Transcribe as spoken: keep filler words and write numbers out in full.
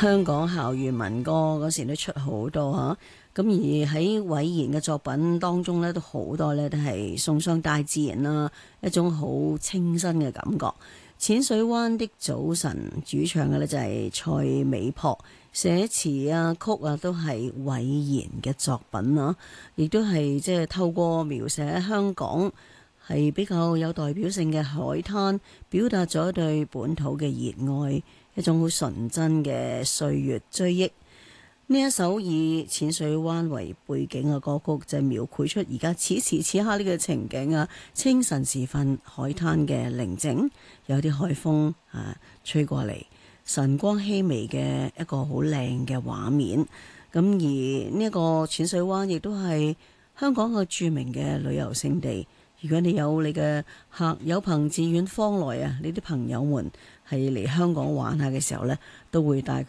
香港校園民歌嗰時都出好多嚇。咁而喺韋然嘅作品當中呢，都好多呢都係送上大自然啦，一種好清新嘅感覺。淺水灣的早晨主唱嘅呢就係蔡美璞，寫詞啊曲啊都係韋然嘅作品啊，亦都係即係透過描寫香港係比較有代表性嘅海灘，表達咗對本土嘅熱愛，一種好純真嘅歲月追憶。呢一首以淺水灣為背景嘅歌曲，就係描繪出而家此時此刻呢個情景啊！清晨時分，海灘嘅寧靜，有啲海風啊吹過嚟，晨光熹微嘅一個好靚嘅畫面。咁而呢一個淺水灣亦都係香港個著名嘅旅遊勝地。如果你有你嘅客有朋自遠方來啊，你啲朋友們係嚟香港玩下嘅時候呢，都會帶佢